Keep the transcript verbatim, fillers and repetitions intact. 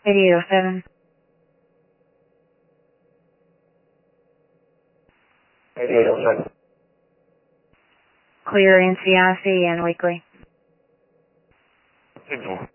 eighty-eight oh seven. eighty-eight oh seven. Clear N C I C and weekly. Signal.